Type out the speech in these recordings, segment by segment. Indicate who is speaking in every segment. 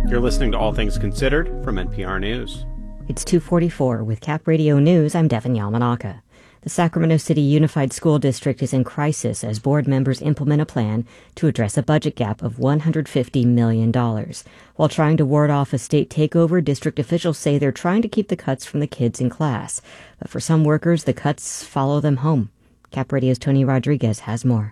Speaker 1: You're listening to All Things Considered from NPR News.
Speaker 2: It's 2:44 with Cap Radio News. I'm Devin Yamanaka. The Sacramento City Unified School District is in crisis as board members implement a plan to address a budget gap of $150 million. While trying to ward off a state takeover, district officials say they're trying to keep the cuts from the kids in class. But for some workers, the cuts follow them home. Cap Radio's Tony Rodriguez has more.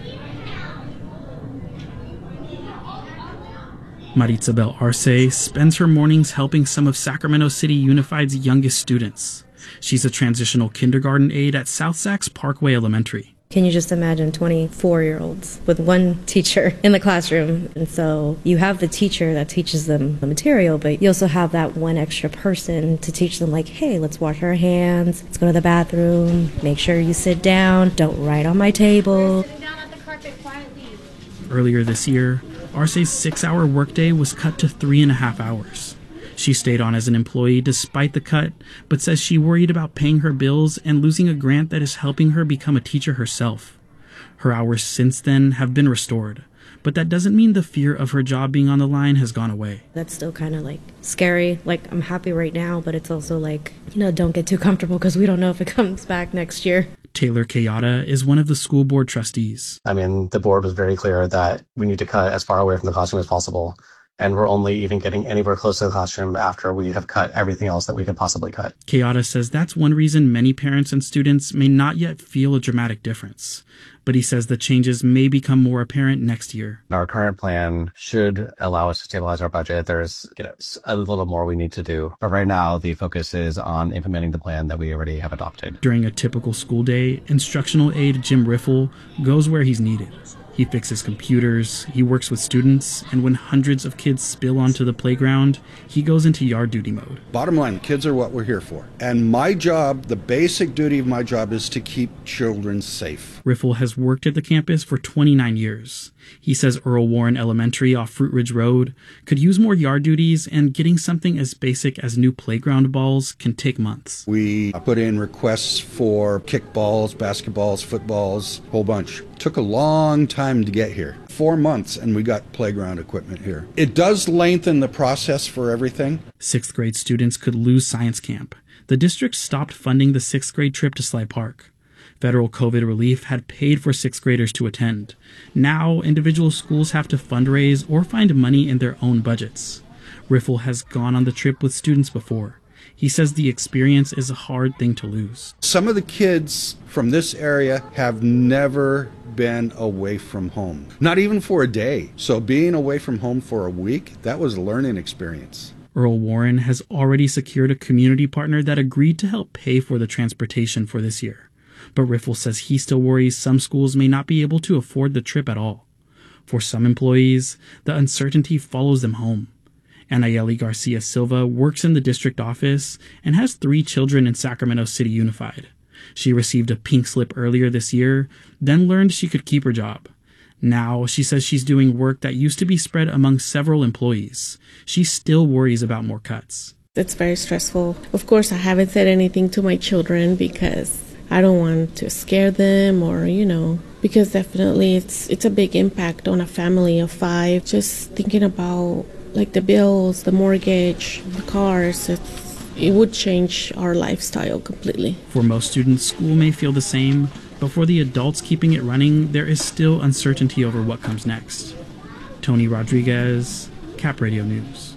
Speaker 3: Maritsabel Arce spends her mornings helping some of Sacramento City Unified's youngest students. She's a transitional kindergarten aide at South Sacs Parkway Elementary.
Speaker 4: Can you just imagine 24-year-olds with one teacher in the classroom? And so you have the teacher that teaches them the material, but you also have that one extra person to teach them, like, hey, let's wash our hands, let's go to the bathroom, make sure you sit down, don't write on my table.
Speaker 5: Sit down on the carpet quietly.
Speaker 3: Earlier this year, Arce's 6-hour workday was cut to 3.5 hours. She stayed on as an employee despite the cut, but says she worried about paying her bills and losing a grant that is helping her become a teacher herself. Her hours since then have been restored, but that doesn't mean the fear of her job being on the line has gone away.
Speaker 4: That's still kind of like scary. Like, I'm happy right now, but it's also like, don't get too comfortable because we don't know if it comes back next year.
Speaker 3: Taylor Kayada is one of the school board trustees.
Speaker 6: The board was very clear that we need to cut as far away from the classroom as possible. And we're only even getting anywhere close to the classroom after we have cut everything else that we could possibly cut.
Speaker 3: Kayada says that's one reason many parents and students may not yet feel a dramatic difference. But he says the changes may become more apparent next year.
Speaker 6: Our current plan should allow us to stabilize our budget. There's a little more we need to do. But right now, the focus is on implementing the plan that we already have adopted.
Speaker 3: During a typical school day, instructional aide Jim Riffle goes where he's needed. He fixes computers, he works with students, and when hundreds of kids spill onto the playground, he goes into yard duty mode.
Speaker 7: Bottom line, kids are what we're here for. And my job, the basic duty of my job, is to keep children safe.
Speaker 3: Riffle has worked at the campus for 29 years. He says Earl Warren Elementary off Fruit Ridge Road could use more yard duties, and getting something as basic as new playground balls can take months.
Speaker 7: We put in requests for kickballs, basketballs, footballs, a whole bunch. Took a long time to get here. 4 months, and we got playground equipment here. It does lengthen the process for everything.
Speaker 3: 6th grade students could lose science camp. The district stopped funding the 6th grade trip to Sly Park. Federal COVID relief had paid for 6th graders to attend. Now, individual schools have to fundraise or find money in their own budgets. Riffle has gone on the trip with students before. He says the experience is a hard thing to lose.
Speaker 7: Some of the kids from this area have never been away from home, not even for a day. So being away from home for a week, that was a learning experience.
Speaker 3: Earl Warren has already secured a community partner that agreed to help pay for the transportation for this year. But Riffle says he still worries some schools may not be able to afford the trip at all. For some employees, the uncertainty follows them home. Anayeli Garcia Silva works in the district office and has 3 children in Sacramento City Unified. She received a pink slip earlier this year, then learned she could keep her job. Now, she says she's doing work that used to be spread among several employees. She still worries about more cuts.
Speaker 8: It's very stressful. Of course, I haven't said anything to my children because I don't want to scare them or, because definitely it's a big impact on a family of 5. Just thinking about like the bills, the mortgage, the cars, it would change our lifestyle completely.
Speaker 3: For most students, school may feel the same, but for the adults keeping it running, there is still uncertainty over what comes next. Tony Rodriguez, Cap Radio News.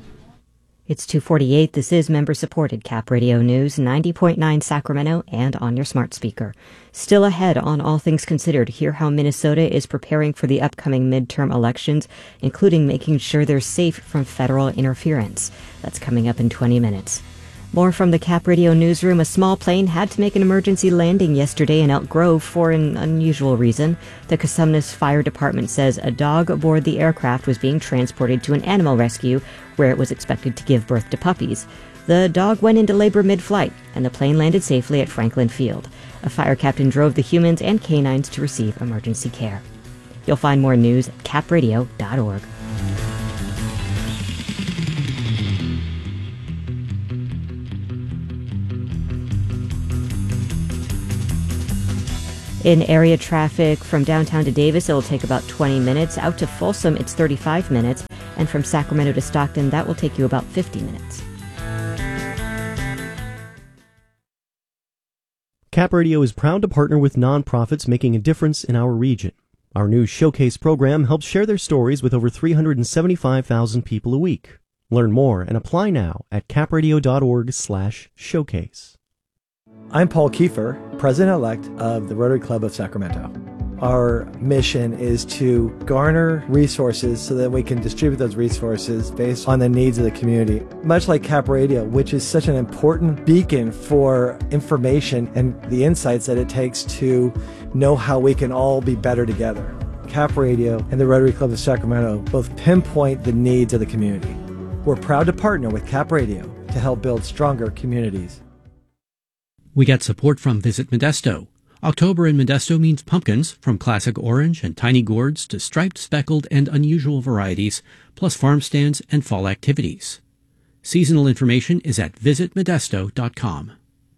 Speaker 2: It's 2:48. This is member-supported Cap Radio News, 90.9 Sacramento, and on your smart speaker. Still ahead on All Things Considered, hear how Minnesota is preparing for the upcoming midterm elections, including making sure they're safe from federal interference. That's coming up in 20 minutes. More from the Cap Radio newsroom. A small plane had to make an emergency landing yesterday in Elk Grove for an unusual reason. The Cosumnes Fire Department says a dog aboard the aircraft was being transported to an animal rescue where it was expected to give birth to puppies. The dog went into labor mid-flight, and the plane landed safely at Franklin Field. A fire captain drove the humans and canines to receive emergency care. You'll find more news at capradio.org. In area traffic from downtown to Davis, it'll take about 20 minutes. Out to Folsom, it's 35 minutes. And from Sacramento to Stockton, that will take you about 50 minutes.
Speaker 5: Cap Radio is proud to partner with nonprofits making a difference in our region. Our new Showcase program helps share their stories with over 375,000 people a week. Learn more and apply now at capradio.org/showcase.
Speaker 9: I'm Paul Kiefer, President-elect of the Rotary Club of Sacramento. Our mission is to garner resources so that we can distribute those resources based on the needs of the community. Much like Cap Radio, which is such an important beacon for information and the insights that it takes to know how we can all be better together. Cap Radio and the Rotary Club of Sacramento both pinpoint the needs of the community. We're proud to partner with Cap Radio to help build stronger communities.
Speaker 10: We get support from Visit Modesto. October in Modesto means pumpkins, from classic orange and tiny gourds to striped, speckled, and unusual varieties, plus farm stands and fall activities. Seasonal information is at visitmodesto.com.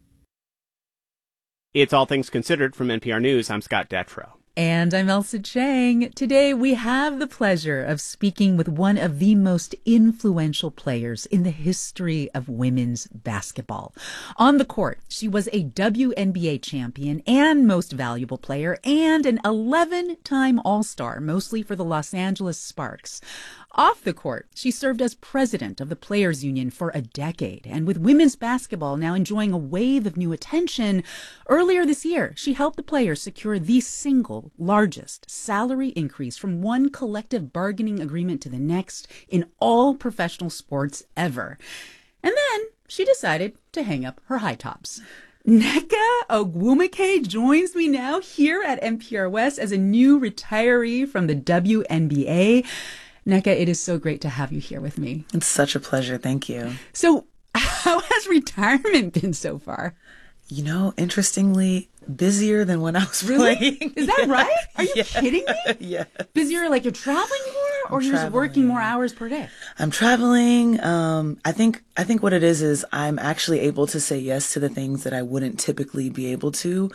Speaker 1: It's All Things Considered from NPR News. I'm Scott Detrow.
Speaker 11: And I'm Elsa Chang. Today we have the pleasure of speaking with one of the most influential players in the history of women's basketball. On the court, she was a WNBA champion and most valuable player and an 11-time All-Star, mostly for the Los Angeles Sparks. Off the court, she served as president of the Players Union for a decade. And with women's basketball now enjoying a wave of new attention, earlier this year, she helped the players secure the single largest salary increase from one collective bargaining agreement to the next in all professional sports ever. And then she decided to hang up her high tops. Nneka Ogwumike joins me now here at NPR West as a new retiree from the WNBA. Nneka, it is so great to have you here with me.
Speaker 12: It's such a pleasure. Thank you.
Speaker 11: So how has retirement been so far?
Speaker 12: You know, interestingly, busier than when I was playing.
Speaker 11: Is that right? Are you kidding me?
Speaker 12: Yeah.
Speaker 11: Busier, like you're traveling more, or you're just working more hours per day?
Speaker 12: I'm traveling. I think what it is I'm actually able to say yes to the things that I wouldn't typically be able to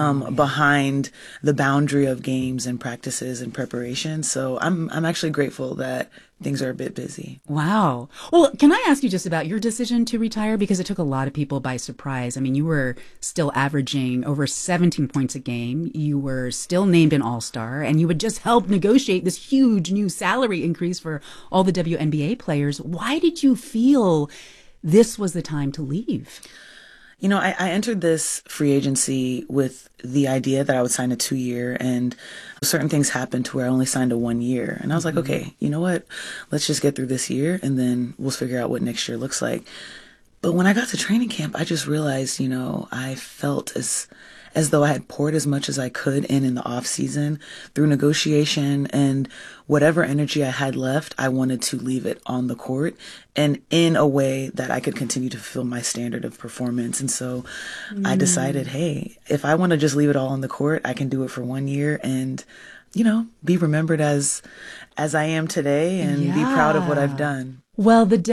Speaker 12: behind the boundary of games and practices and preparation. So I'm actually grateful that things are a bit busy.
Speaker 11: Wow. Well, can I ask you just about your decision to retire? Because it took a lot of people by surprise. I mean, you were still averaging over 17 points a game. You were still named an All-Star, and you had just helped negotiate this huge new salary increase for all the WNBA players. Why did you feel this was the time to leave?
Speaker 12: You know, I entered this free agency with the idea that I would sign a 2-year, and certain things happened to where I only signed a 1 year. And I was like, okay, you know what? Let's just get through this year and then we'll figure out what next year looks like. But when I got to training camp, I just realized, you know, I felt as though I had poured as much as I could in the off season through negotiation, and whatever energy I had left, I wanted to leave it on the court and in a way that I could continue to fulfill my standard of performance. And so I decided, hey, if I want to just leave it all on the court, I can do it for 1 year and, you know, be remembered as I am today and be proud of what I've done.
Speaker 11: Well, the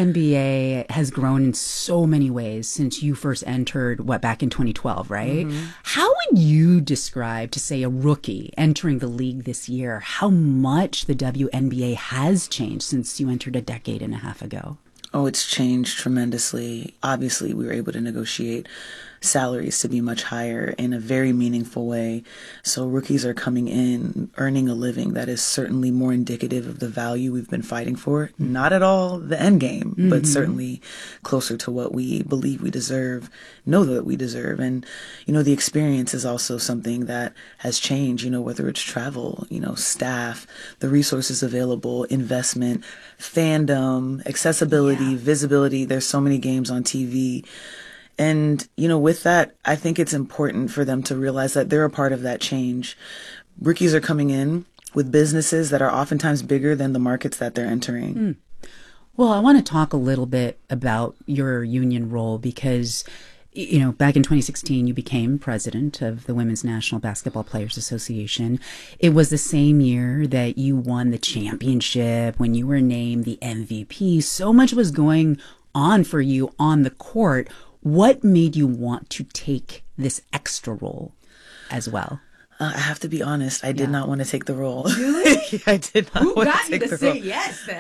Speaker 11: WNBA has grown in so many ways since you first entered, back in 2012, right? Mm-hmm. How would you describe, to say a rookie entering the league this year, how much the WNBA has changed since you entered a decade and a half ago?
Speaker 12: Oh, it's changed tremendously. Obviously, we were able to negotiate salaries to be much higher in a very meaningful way. So rookies are coming in, earning a living that is certainly more indicative of the value we've been fighting for. Not at all the end game, but certainly closer to what we believe we deserve, know that we deserve. And, you know, the experience is also something that has changed, you know, whether it's travel, you know, staff, the resources available, investment, fandom, accessibility, visibility. There's so many games on TV. And, you know, with that, I think it's important for them to realize that they're a part of that change. Rookies are coming in with businesses that are oftentimes bigger than the markets that they're entering.
Speaker 11: Well, I want to talk a little bit about your union role because, you know, back in 2016, you became president of the Women's National Basketball Players Association. It was the same year that you won the championship, when you were named the MVP. So much was going on for you on the court. What made you want to take this extra role as well?
Speaker 12: I have to be honest. I did not want to take the role.
Speaker 11: Really?
Speaker 12: I did not
Speaker 11: Who
Speaker 12: want
Speaker 11: got
Speaker 12: to
Speaker 11: you
Speaker 12: take
Speaker 11: to
Speaker 12: the role.
Speaker 11: say yes then?